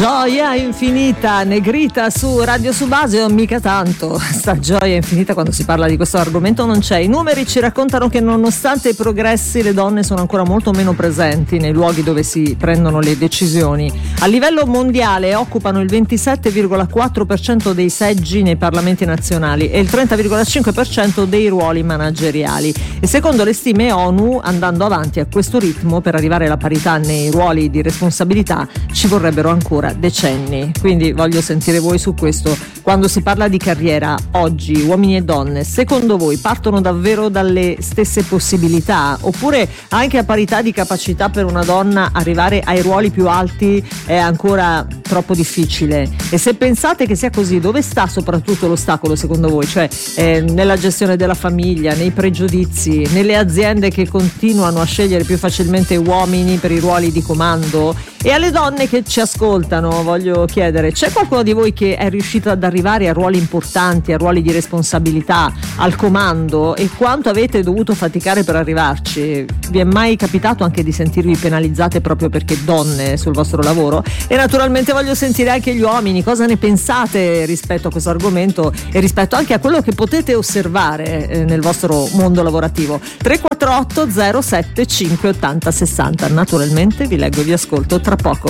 Gioia infinita, Negrita su Radio Subasio, mica tanto. Sta gioia infinita quando si parla di questo argomento non c'è. I numeri ci raccontano che nonostante i progressi le donne sono ancora molto meno presenti nei luoghi dove si prendono le decisioni. A livello mondiale occupano il 27,4% dei seggi nei parlamenti nazionali e il 30,5% dei ruoli manageriali. E secondo le stime ONU, andando avanti a questo ritmo, per arrivare alla parità nei ruoli di responsabilità ci vorrebbero ancora decenni. Quindi voglio sentire voi su questo. Quando si parla di carriera oggi, uomini e donne, secondo voi partono davvero dalle stesse possibilità, oppure anche a parità di capacità per una donna arrivare ai ruoli più alti è ancora troppo difficile? E se pensate che sia così, dove sta soprattutto l'ostacolo secondo voi? Cioè nella gestione della famiglia, nei pregiudizi, nelle aziende che continuano a scegliere più facilmente uomini per i ruoli di comando? E alle donne che ci ascoltano voglio chiedere: c'è qualcuno di voi che è riuscito ad arrivare a ruoli importanti, a ruoli di responsabilità, al comando, e quanto avete dovuto faticare per arrivarci? Vi è mai capitato anche di sentirvi penalizzate proprio perché donne sul vostro lavoro? E naturalmente voglio sentire anche gli uomini, cosa ne pensate rispetto a questo argomento e rispetto anche a quello che potete osservare nel vostro mondo lavorativo. 348 075 80 60. Naturalmente vi leggo e vi ascolto tra poco.